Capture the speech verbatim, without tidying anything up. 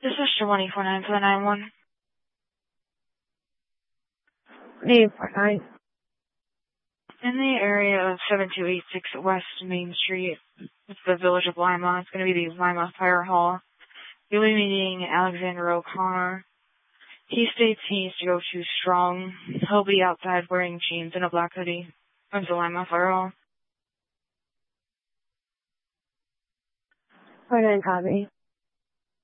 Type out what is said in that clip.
This is Shawani four nine four nine one. eight four nine. In the area of seven two eight six West Main Street, it's the Village of Lima. It's going to be the Lima Fire Hall. You'll be meeting Alexander O'Connor. He states he needs to go too strong. He'll be outside wearing jeans and a black hoodie of the Lima Fire Hall. four nine copy.